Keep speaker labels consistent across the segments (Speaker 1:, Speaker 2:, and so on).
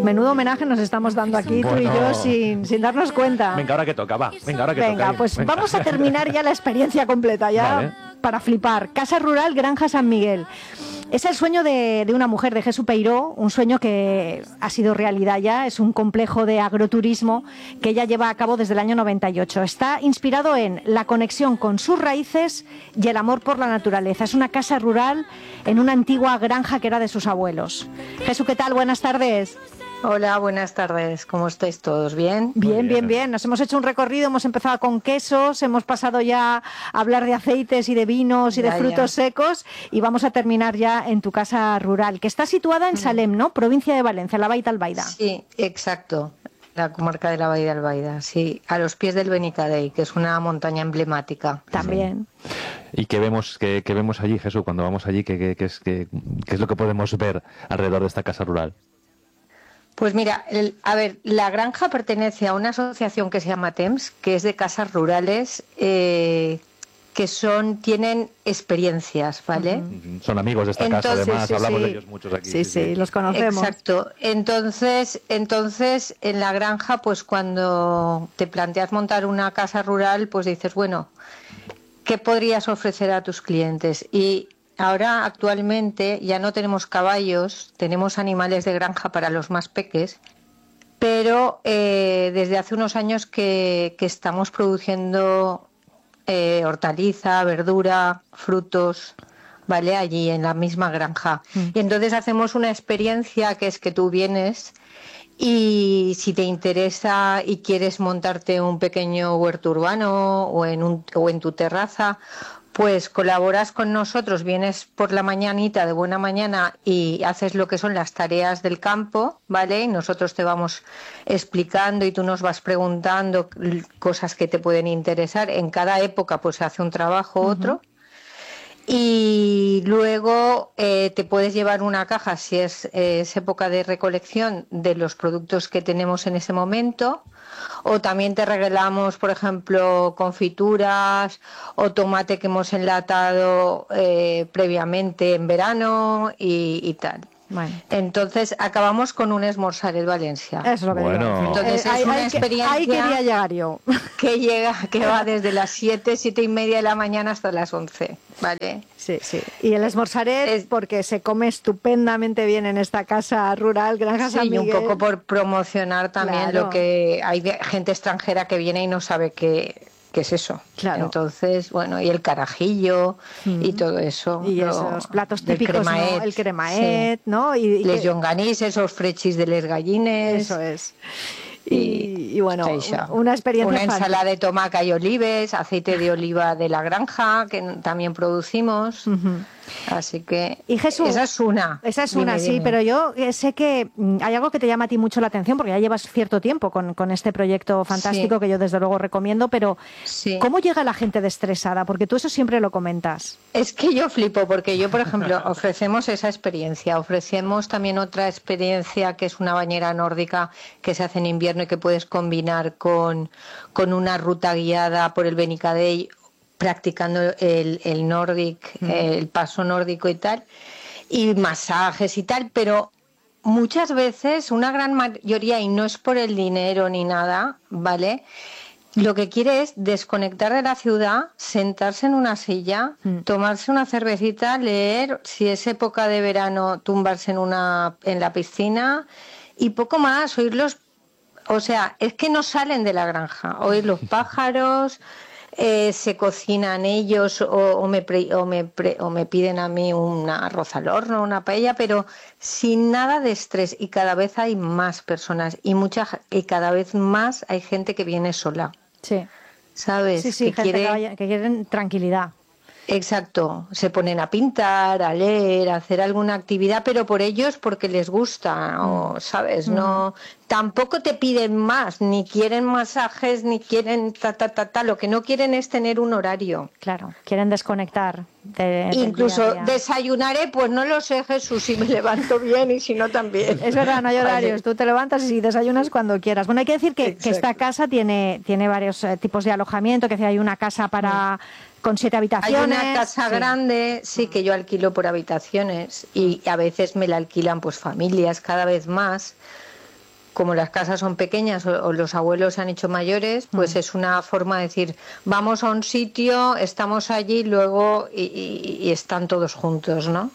Speaker 1: Menudo homenaje nos estamos dando aquí tú y yo sin darnos cuenta.
Speaker 2: Venga, ahora que toca, va.
Speaker 1: Venga, pues vamos a terminar ya la experiencia completa, ya vale. Para flipar. Casa Rural Granja San Miguel. Es el sueño de una mujer, de Jesús Peiró, un sueño que ha sido realidad ya. Es un complejo de agroturismo que ella lleva a cabo desde el año 98. Está inspirado en la conexión con sus raíces y el amor por la naturaleza. Es una casa rural en una antigua granja que era de sus abuelos. Jesús, ¿qué tal? Buenas tardes.
Speaker 3: Hola, buenas tardes. ¿Cómo estáis todos? ¿Bien?
Speaker 1: Bien. Nos hemos hecho un recorrido, hemos empezado con quesos, hemos pasado ya a hablar de aceites y de vinos y de frutos secos y vamos a terminar ya en tu casa rural, que está situada en Salem, ¿no? Provincia de Valencia, la Baita Albaida.
Speaker 3: Sí, exacto. La comarca de la Baita Albaida, sí. A los pies del Benicadei, que es una montaña emblemática.
Speaker 1: También.
Speaker 2: ¿Y qué vemos allí, Jesús, cuando vamos allí? ¿Qué es lo que podemos ver alrededor de esta casa rural?
Speaker 3: Pues mira, la granja pertenece a una asociación que se llama TEMS, que es de casas rurales que tienen experiencias, ¿vale?
Speaker 2: Son amigos de esta casa, además, hablamos de ellos muchos aquí.
Speaker 1: Sí, los conocemos.
Speaker 3: Exacto. Entonces, en la granja, pues cuando te planteas montar una casa rural, pues dices, bueno, ¿qué podrías ofrecer a tus clientes? Y ahora, actualmente, ya no tenemos caballos, tenemos animales de granja para los más peques, pero desde hace unos años que estamos produciendo hortaliza, verdura, frutos, ¿vale? Allí en la misma granja. Y entonces hacemos una experiencia que es que tú vienes y si te interesa y quieres montarte un pequeño huerto urbano o en tu terraza, pues colaboras con nosotros, vienes por la mañanita de buena mañana y haces lo que son las tareas del campo, ¿vale? Y nosotros te vamos explicando y tú nos vas preguntando cosas que te pueden interesar. En cada época pues se hace un trabajo otro. Y luego te puedes llevar una caja, si es época de recolección, de los productos que tenemos en ese momento. O también te regalamos, por ejemplo, confituras o tomate que hemos enlatado previamente en verano y tal. Bueno. Entonces acabamos con un esmorzaret Valencia.
Speaker 1: Eso es lo que digo.
Speaker 3: Entonces es una experiencia
Speaker 1: ahí quería llegar yo.
Speaker 3: Que va desde las 7:30 de la mañana hasta las 11, ¿vale?
Speaker 1: Sí. Y el esmorzaret porque se come estupendamente bien en esta casa rural, Granja San Miguel.
Speaker 3: Y un poco por promocionar también lo que hay gente extranjera que viene y no sabe qué es eso. Claro. Entonces, bueno, y el carajillo y todo eso.
Speaker 1: Y esos platos típicos, cremaet, ¿no? El cremaet, ¿no? Y
Speaker 3: les llonganís, esos frechis de les gallines.
Speaker 1: Eso es. Y bueno, una experiencia.
Speaker 3: Una ensalada de tomaca y olives, aceite de oliva de la granja, que también producimos. Así que
Speaker 1: y Jesús, esa es una, dime. Pero yo sé que hay algo que te llama a ti mucho la atención, porque ya llevas cierto tiempo con este proyecto fantástico que yo desde luego recomiendo, pero ¿cómo llega la gente desestresada? Porque tú eso siempre lo comentas.
Speaker 3: Es que yo flipo, porque yo, por ejemplo, ofrecemos esa experiencia, ofrecemos también otra experiencia que es una bañera nórdica que se hace en invierno y que puedes combinar con una ruta guiada por el Benicadei, practicando el Nordic, el paso nórdico y tal, y masajes y tal, pero muchas veces, una gran mayoría, y no es por el dinero ni nada, ¿vale? Lo que quiere es desconectar de la ciudad, sentarse en una silla, tomarse una cervecita, leer, si es época de verano, tumbarse en la piscina y poco más, oírlos, o sea, es que no salen de la granja, oír los pájaros. Se cocinan ellos o me piden a mí un arroz al horno, una paella, pero sin nada de estrés, y cada vez hay más personas y cada vez más hay gente que viene sola.
Speaker 1: Sí.
Speaker 3: ¿Sabes?
Speaker 1: Sí, que quieren tranquilidad.
Speaker 3: Exacto, se ponen a pintar, a leer, a hacer alguna actividad, pero por ellos porque les gusta, o sabes, no, tampoco te piden más, ni quieren masajes, ni quieren lo que no quieren es tener un horario.
Speaker 1: Claro, quieren desconectar.
Speaker 3: Incluso
Speaker 1: del día a día.
Speaker 3: Desayunaré, pues no lo sé, Jesús, si me levanto bien y si no también.
Speaker 1: Es verdad, no hay horarios, tú te levantas y desayunas cuando quieras. Bueno, hay que decir que esta casa tiene varios tipos de alojamiento, que hay una casa con 7 habitaciones.
Speaker 3: Hay una casa grande, sí, que yo alquilo por habitaciones y a veces me la alquilan pues familias cada vez más, como las casas son pequeñas o los abuelos se han hecho mayores, pues es una forma de decir, vamos a un sitio, estamos allí, luego y están todos juntos, ¿no?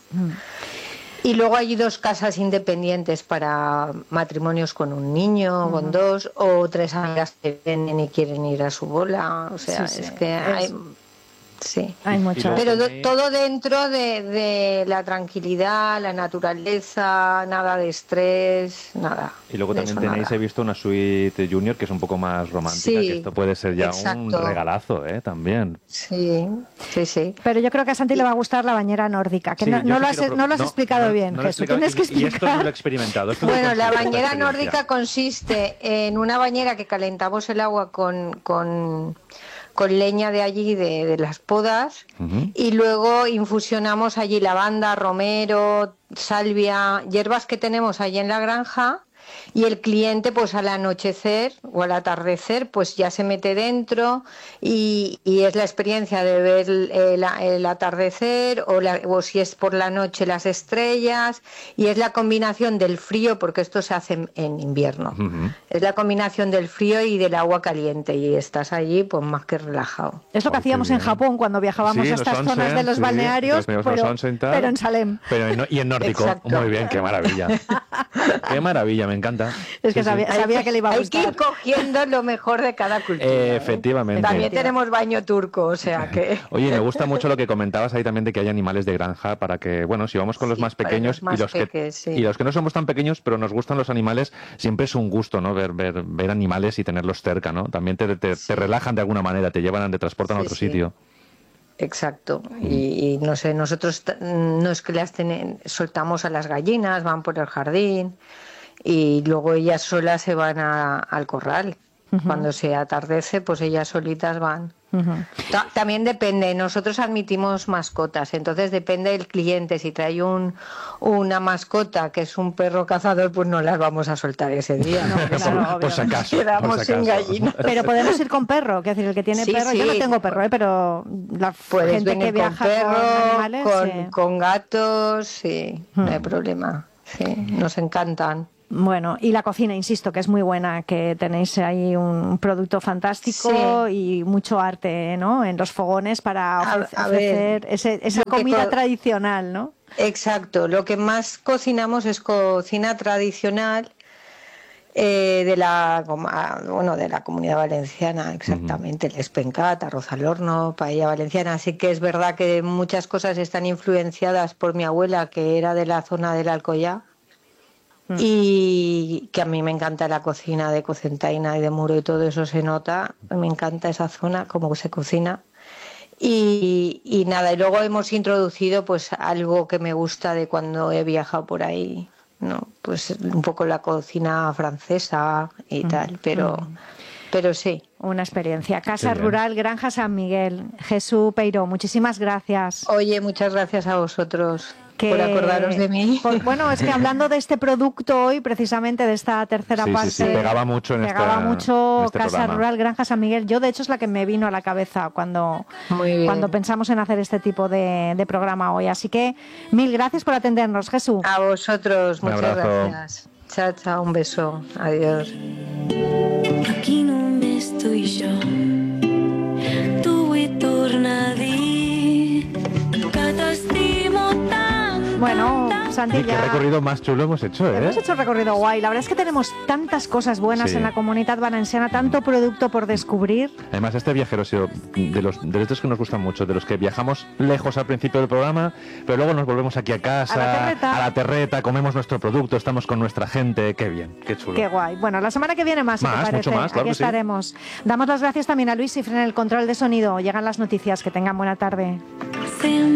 Speaker 3: Y luego hay 2 casas independientes para matrimonios con un niño, con 2, o 3 amigas que vienen y quieren ir a su bola. O sea, es que hay... Sí,
Speaker 1: hay mucho.
Speaker 3: Pero todo dentro de la tranquilidad, la naturaleza, nada de estrés, nada.
Speaker 2: Y luego también tenéis, he visto una suite junior que es un poco más romántica, que esto puede ser ya un regalazo, también.
Speaker 3: Sí.
Speaker 1: Pero yo creo que a Santi le va a gustar la bañera nórdica, que no lo has explicado bien, Jesús. Tienes que explicar.
Speaker 2: Y esto no lo he experimentado.
Speaker 3: Bueno, la bañera nórdica consiste en una bañera que calentamos el agua con leña de allí, de las podas, y luego infusionamos allí lavanda, romero, salvia, hierbas que tenemos allí en la granja, y el cliente pues al anochecer o al atardecer pues ya se mete dentro y es la experiencia de ver el atardecer o si es por la noche las estrellas, y es la combinación del frío, porque esto se hace en invierno, es la combinación del frío y del agua caliente, y estás allí pues más que relajado.
Speaker 1: Es lo que hacíamos en Japón cuando viajábamos a estas zonas de los balnearios, pero en Salem.
Speaker 2: Y en nórdico. Exacto. Muy bien, qué maravilla. Qué maravilla, me encanta.
Speaker 1: Es que sabía que le iba a gustar.
Speaker 3: Hay que ir cogiendo lo mejor de cada cultura.
Speaker 2: Efectivamente.
Speaker 3: También tenemos baño turco, o sea que...
Speaker 2: Oye, me gusta mucho lo que comentabas ahí también de que hay animales de granja para que, bueno, si vamos con los más pequeños y los que no somos tan pequeños, pero nos gustan los animales, siempre es un gusto, ¿no? Ver animales y tenerlos cerca, ¿no? También te relajan de alguna manera, te llevan, te transportan a otro sitio.
Speaker 3: Exacto, y no sé, nosotros no es que soltamos a las gallinas, van por el jardín y luego ellas solas se van al corral. Cuando se atardece, pues ellas solitas van. También depende, nosotros admitimos mascotas, entonces depende del cliente. Si trae una mascota que es un perro cazador, pues no las vamos a soltar ese día, ¿no?
Speaker 2: Claro, por si acaso,
Speaker 3: quedamos sin gallinas.
Speaker 1: Pero podemos ir con perro, que decir, el que tiene perro, yo no tengo perro, pero la gente que viaja
Speaker 3: con perro,
Speaker 1: con animales,
Speaker 3: con gatos, no hay problema, nos encantan.
Speaker 1: Bueno, y la cocina, insisto, que es muy buena, que tenéis ahí un producto fantástico y mucho arte, ¿no? En los fogones para ofrecer esa comida tradicional, ¿no?
Speaker 3: Exacto, lo que más cocinamos es cocina tradicional de la Comunidad Valenciana, exactamente, el espencat, arroz al horno, paella valenciana. Así que es verdad que muchas cosas están influenciadas por mi abuela, que era de la zona del Alcoyá. Y que a mí me encanta la cocina de Cocentaina y de Muro, y todo eso se nota, me encanta esa zona, cómo se cocina. Y nada, y luego hemos introducido pues algo que me gusta de cuando he viajado por ahí, ¿no? Pues un poco la cocina francesa y tal, pero sí.
Speaker 1: Una experiencia. Casa Rural Granja San Miguel. Jesús Peiró, muchísimas gracias.
Speaker 3: Oye, muchas gracias a vosotros por acordaros de mí.
Speaker 1: Bueno, es que hablando de este producto hoy, precisamente de esta tercera parte,
Speaker 2: pegaba mucho en
Speaker 1: Casa
Speaker 2: programa.
Speaker 1: Rural Granja San Miguel. Yo, de hecho, es la que me vino a la cabeza cuando pensamos en hacer este tipo de programa hoy. Así que mil gracias por atendernos, Jesús.
Speaker 3: A vosotros, muchas gracias. Chao, chao, un beso. Adiós.
Speaker 4: Aquí només tu i jo, t'ho vull tornar a dir, que t'estimo tant.
Speaker 1: Bueno, Santi,
Speaker 2: qué recorrido más chulo hemos hecho, ¿eh?
Speaker 1: Hemos hecho un recorrido guay. La verdad es que tenemos tantas cosas buenas en la comunidad valenciana, tanto producto por descubrir.
Speaker 2: Además, este viajero ha sido de estos que nos gustan mucho, de los que viajamos lejos al principio del programa, pero luego nos volvemos aquí a casa, a la terreta, comemos nuestro producto, estamos con nuestra gente. Qué bien, qué chulo.
Speaker 1: Qué guay. Bueno, la semana que viene más, si te parece.
Speaker 2: Mucho más, claro.
Speaker 1: Aquí estaremos. Damos las gracias también a Luis Cifre en el control de sonido. Llegan las noticias. Que tengan buena tarde.